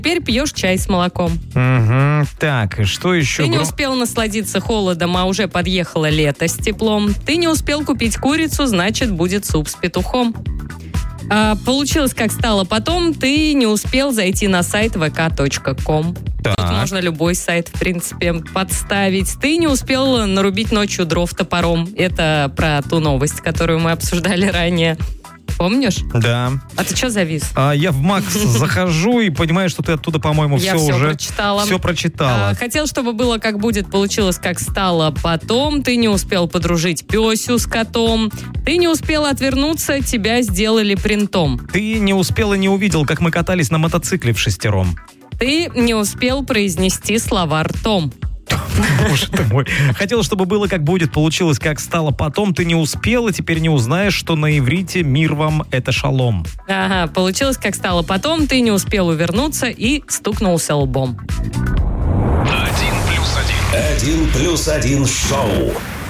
Теперь пьешь чай с молоком. Угу. Так, и что еще? Ты не успел насладиться холодом, а уже подъехало лето с теплом. Ты не успел купить курицу, значит, будет суп с петухом. Получилось, как стало потом. Ты не успел зайти на сайт vk.com. Так. Тут можно любой сайт, в принципе, подставить. Ты не успел нарубить ночью дров топором. Это про ту новость, которую мы обсуждали ранее. Помнишь? Да. А ты что завис? Я в Макс захожу и понимаю, что ты оттуда, по-моему, Я все уже прочитала. все прочитала. Хотел, чтобы было как будет, получилось как стало потом. Ты не успел подружить Песю с котом. Ты не успел отвернуться, тебя сделали принтом. Ты не успел и не увидел, как мы катались на мотоцикле в шестером. Ты не успел произнести слова ртом. Боже ты мой. Хотел, чтобы было как будет, получилось как стало потом. Ты не успел и теперь не узнаешь, что на иврите мир вам — это шалом. Ага, получилось как стало потом. Ты не успел увернуться и стукнулся лбом. 1+1 шоу.